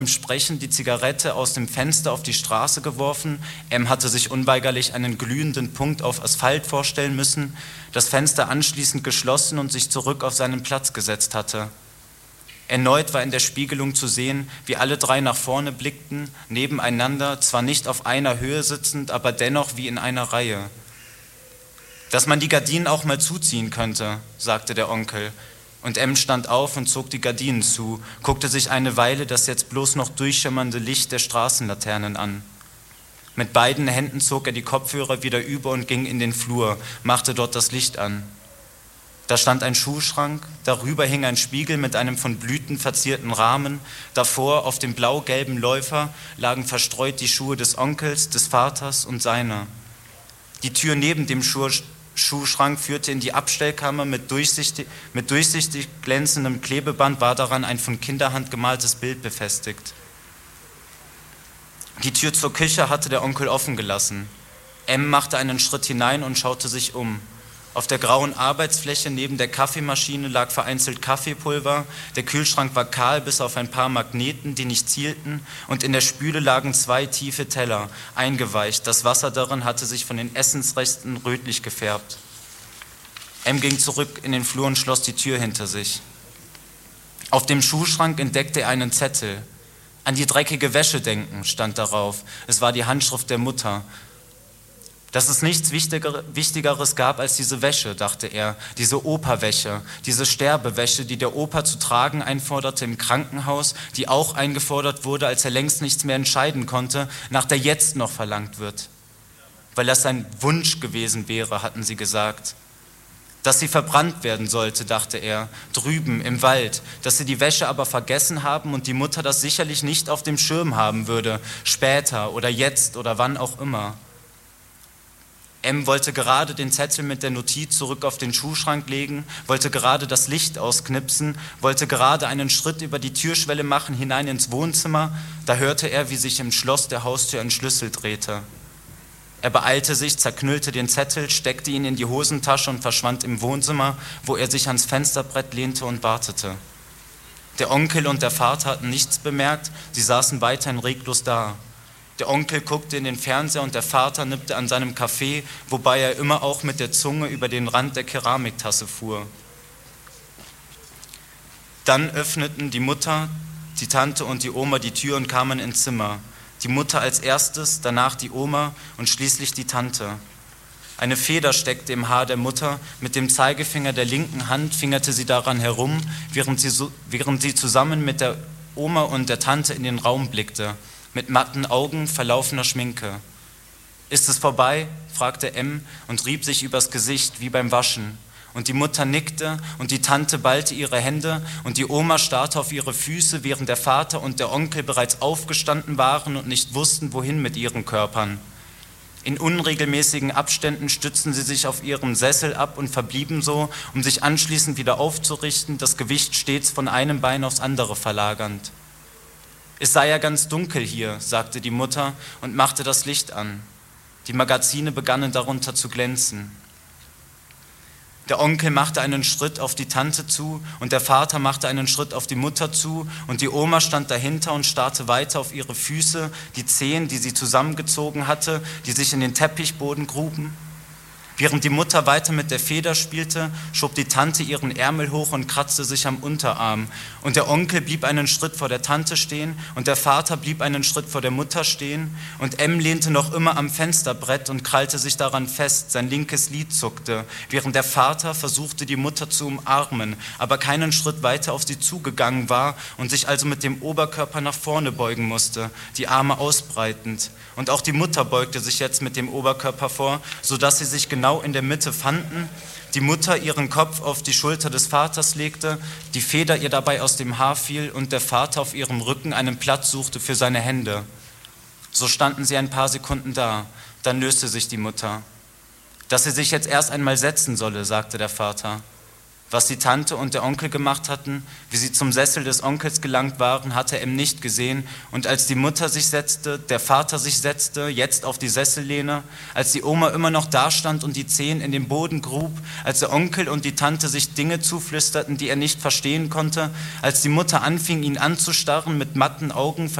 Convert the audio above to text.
Im Sprechen die Zigarette aus dem Fenster auf die Straße geworfen. Hatte sich unweigerlich einen glühenden Punkt auf Asphalt vorstellen müssen, das Fenster anschließend geschlossen und sich zurück auf seinen Platz gesetzt hatte. Erneut war in der Spiegelung zu sehen, wie alle drei nach vorne blickten, nebeneinander, zwar nicht auf einer Höhe sitzend, aber dennoch wie in einer Reihe. Dass man die Gardinen auch mal zuziehen könnte, sagte der Onkel. Und stand auf und zog die Gardinen zu, guckte sich eine Weile das jetzt bloß noch durchschimmernde Licht der Straßenlaternen an. Mit beiden Händen zog er die Kopfhörer wieder über und ging in den Flur, machte dort das Licht an. Da stand ein Schuhschrank, darüber hing ein Spiegel mit einem von Blüten verzierten Rahmen, davor auf dem blau-gelben Läufer lagen verstreut die Schuhe des Onkels, des Vaters und seiner. Die Tür neben dem Schuhschrank führte in die Abstellkammer mit durchsichtig glänzendem Klebeband, war daran ein von Kinderhand gemaltes Bild befestigt. Die Tür zur Küche hatte der Onkel offen gelassen. Machte einen Schritt hinein und schaute sich um. Auf der grauen Arbeitsfläche neben der Kaffeemaschine lag vereinzelt Kaffeepulver, der Kühlschrank war kahl bis auf ein paar Magneten, die nicht zielten, und in der Spüle lagen 2 tiefe Teller, eingeweicht, das Wasser darin hatte sich von den Essensresten rötlich gefärbt. Ging zurück in den Flur und schloss die Tür hinter sich. Auf dem Schuhschrank entdeckte er einen Zettel. An die dreckige Wäsche denken, stand darauf. Es war die Handschrift der Mutter. Dass es nichts Wichtigeres gab als diese Wäsche, dachte er, diese Operwäsche, diese Sterbewäsche, die der Opa zu tragen einforderte im Krankenhaus, die auch eingefordert wurde, als er längst nichts mehr entscheiden konnte, nach der jetzt noch verlangt wird. Weil das sein Wunsch gewesen wäre, hatten sie gesagt. Dass sie verbrannt werden sollte, dachte er, drüben im Wald, dass sie die Wäsche aber vergessen haben und die Mutter das sicherlich nicht auf dem Schirm haben würde, später oder jetzt oder wann auch immer. Wollte gerade den Zettel mit der Notiz zurück auf den Schuhschrank legen, wollte gerade das Licht ausknipsen, wollte gerade einen Schritt über die Türschwelle machen hinein ins Wohnzimmer, da hörte er, wie sich im Schloss der Haustür ein Schlüssel drehte. Er beeilte sich, zerknüllte den Zettel, steckte ihn in die Hosentasche und verschwand im Wohnzimmer, wo er sich ans Fensterbrett lehnte und wartete. Der Onkel und der Vater hatten nichts bemerkt, sie saßen weiterhin reglos da. Der Onkel guckte in den Fernseher und der Vater nippte an seinem Kaffee, wobei er immer auch mit der Zunge über den Rand der Keramiktasse fuhr. Dann öffneten die Mutter, die Tante und die Oma die Tür und kamen ins Zimmer. Die Mutter als erstes, danach die Oma und schließlich die Tante. Eine Feder steckte im Haar der Mutter, mit dem Zeigefinger der linken Hand fingerte sie daran herum, während sie zusammen mit der Oma und der Tante in den Raum blickte. Mit matten Augen, verlaufener Schminke. »Ist es vorbei?« fragte und rieb sich übers Gesicht wie beim Waschen. Und die Mutter nickte und die Tante ballte ihre Hände und die Oma starrte auf ihre Füße, während der Vater und der Onkel bereits aufgestanden waren und nicht wussten, wohin mit ihren Körpern. In unregelmäßigen Abständen stützten sie sich auf ihrem Sessel ab und verblieben so, um sich anschließend wieder aufzurichten, das Gewicht stets von einem Bein aufs andere verlagernd. »Es sei ja ganz dunkel hier«, sagte die Mutter und machte das Licht an. Die Magazine begannen darunter zu glänzen. Der Onkel machte einen Schritt auf die Tante zu und der Vater machte einen Schritt auf die Mutter zu und die Oma stand dahinter und starrte weiter auf ihre Füße, die Zehen, die sie zusammengezogen hatte, die sich in den Teppichboden gruben. Während die Mutter weiter mit der Feder spielte, schob die Tante ihren Ärmel hoch und kratzte sich am Unterarm. Und der Onkel blieb einen Schritt vor der Tante stehen und der Vater blieb einen Schritt vor der Mutter stehen. Und lehnte noch immer am Fensterbrett und krallte sich daran fest, sein linkes Lid zuckte, während der Vater versuchte, die Mutter zu umarmen, aber keinen Schritt weiter auf sie zugegangen war und sich also mit dem Oberkörper nach vorne beugen musste, die Arme ausbreitend. Und auch die Mutter beugte sich jetzt mit dem Oberkörper vor, sodass sie sich genau in der Mitte fanden, die Mutter ihren Kopf auf die Schulter des Vaters legte, die Feder ihr dabei aus dem Haar fiel und der Vater auf ihrem Rücken einen Platz suchte für seine Hände. So standen sie ein paar Sekunden da, dann löste sich die Mutter. »Dass sie sich jetzt erst einmal setzen solle«, sagte der Vater. Was die Tante und der Onkel gemacht hatten, wie sie zum Sessel des Onkels gelangt waren, hatte er nicht gesehen. Und als die Mutter sich setzte, der Vater sich setzte, jetzt auf die Sessellehne, als die Oma immer noch dastand und die Zehen in den Boden grub, als der Onkel und die Tante sich Dinge zuflüsterten, die er nicht verstehen konnte, als die Mutter anfing, ihn anzustarren mit matten Augen,